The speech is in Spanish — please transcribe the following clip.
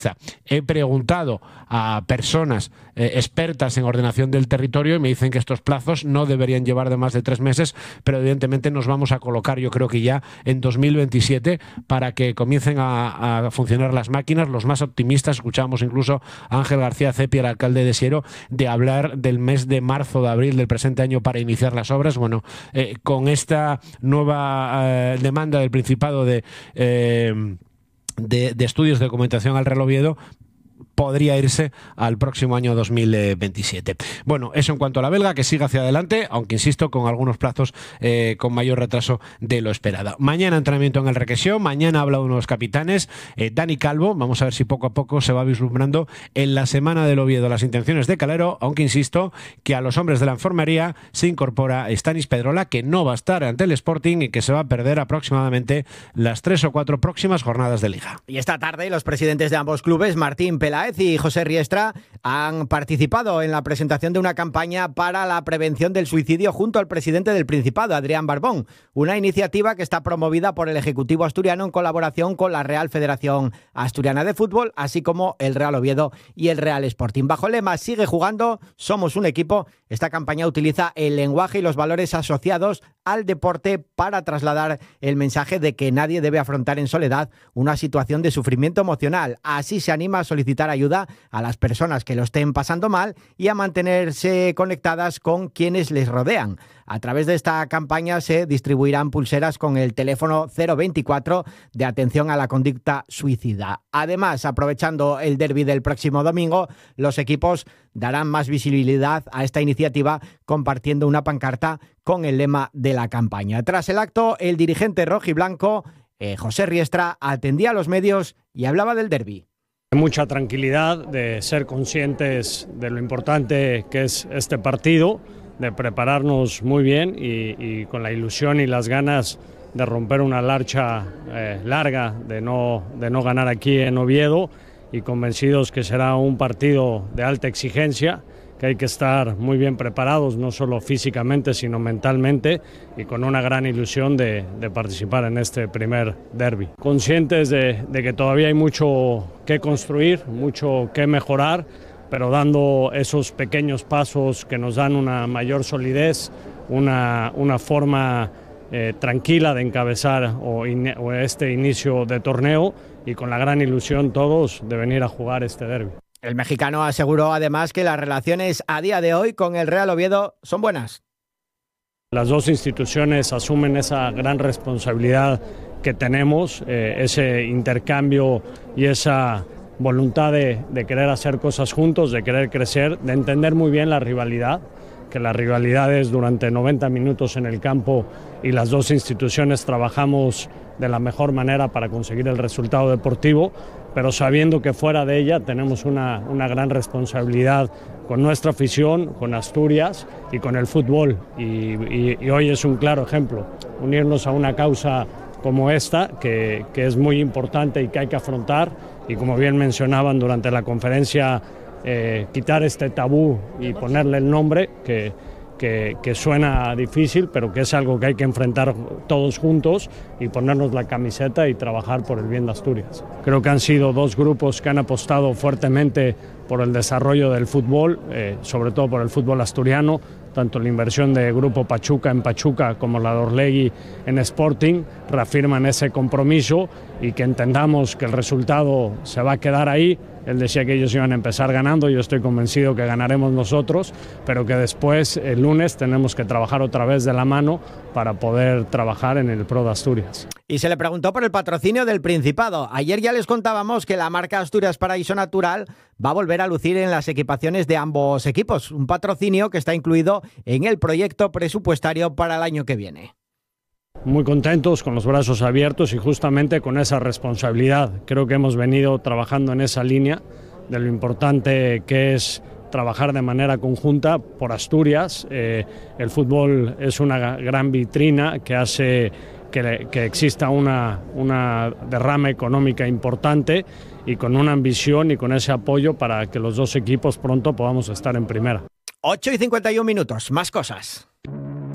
He preguntado a personas expertas en ordenación del territorio y me dicen que estos plazos no deberían llevar de más de 3 meses, pero evidentemente nos vamos a colocar, yo creo que ya en 2027, para que comiencen a funcionar las máquinas. Los más optimistas, escuchamos incluso a Ángel García Cepi, el alcalde de Siero, de hablar del mes de marzo, de abril del presente año para iniciar las obras. Bueno, con esta nueva demanda del Principado de estudios de documentación al Real Oviedo, podría irse al próximo año 2027. Bueno, eso en cuanto a la belga, que sigue hacia adelante, aunque insisto, con algunos plazos con mayor retraso de lo esperado. Mañana entrenamiento en el Requesó, mañana habla uno de los capitanes, Dani Calvo. Vamos a ver si poco a poco se va vislumbrando en la semana del Oviedo las intenciones de Calero, aunque insisto que a los hombres de la enfermería se incorpora Stanis Pedrola, que no va a estar ante el Sporting y que se va a perder aproximadamente las 3 o 4 próximas jornadas de Liga. Y esta tarde los presidentes de ambos clubes, Martín Peláez y José Riestra, han participado en la presentación de una campaña para la prevención del suicidio junto al presidente del Principado, Adrián Barbón, una iniciativa que está promovida por el Ejecutivo asturiano en colaboración con la Real Federación Asturiana de Fútbol, así como el Real Oviedo y el Real Sporting. Bajo el lema "Sigue jugando, somos un equipo", esta campaña utiliza el lenguaje y los valores asociados al deporte para trasladar el mensaje de que nadie debe afrontar en soledad una situación de sufrimiento emocional. Así se anima a solicitar ayuda a las personas que lo estén pasando mal y a mantenerse conectadas con quienes les rodean. A través de esta campaña se distribuirán pulseras con el teléfono 024 de atención a la conducta suicida. Además, aprovechando el derbi del próximo domingo, los equipos darán más visibilidad a esta iniciativa compartiendo una pancarta con el lema de la campaña. Tras el acto, el dirigente rojiblanco, José Riestra, atendía a los medios y hablaba del derbi. Mucha tranquilidad, de ser conscientes de lo importante que es este partido, de prepararnos muy bien y con la ilusión y las ganas de romper una marcha larga, de no ganar aquí en Oviedo, y convencidos que será un partido de alta exigencia, que hay que estar muy bien preparados, no solo físicamente, sino mentalmente, y con una gran ilusión de participar en este primer derbi. Conscientes de que todavía hay mucho que construir, mucho que mejorar, pero dando esos pequeños pasos que nos dan una mayor solidez, una forma tranquila de encabezar este inicio de torneo, y con la gran ilusión todos de venir a jugar este derbi. El mexicano aseguró además que las relaciones a día de hoy con el Real Oviedo son buenas. Las dos instituciones asumen esa gran responsabilidad que tenemos, ese intercambio y esa voluntad de querer hacer cosas juntos, de querer crecer, de entender muy bien la rivalidad, que la rivalidad es durante 90 minutos en el campo y las dos instituciones trabajamos de la mejor manera para conseguir el resultado deportivo, pero sabiendo que fuera de ella tenemos una gran responsabilidad con nuestra afición, con Asturias y con el fútbol. Y hoy es un claro ejemplo, unirnos a una causa como esta, que es muy importante y que hay que afrontar, y como bien mencionaban durante la conferencia, quitar este tabú y ponerle el nombre que suena difícil, pero que es algo que hay que enfrentar todos juntos y ponernos la camiseta y trabajar por el bien de Asturias. Creo que han sido dos grupos que han apostado fuertemente por el desarrollo del fútbol, sobre todo por el fútbol asturiano, tanto la inversión de Grupo Pachuca en Pachuca como la de Orlegui en Sporting reafirman ese compromiso, y que entendamos que el resultado se va a quedar ahí. Él decía que ellos iban a empezar ganando, yo estoy convencido que ganaremos nosotros, pero que después, el lunes, tenemos que trabajar otra vez de la mano para poder trabajar en el Pro de Asturias. Y se le preguntó por el patrocinio del Principado. Ayer ya les contábamos que la marca Asturias Paraíso Natural va a volver a lucir en las equipaciones de ambos equipos, un patrocinio que está incluido en el proyecto presupuestario para el año que viene. Muy contentos, con los brazos abiertos y justamente con esa responsabilidad. Creo que hemos venido trabajando en esa línea de lo importante que es trabajar de manera conjunta por Asturias. El fútbol es una gran vitrina que hace que exista una derrama económica importante, y con una ambición y con ese apoyo para que los dos equipos pronto podamos estar en primera. 8:51, más cosas.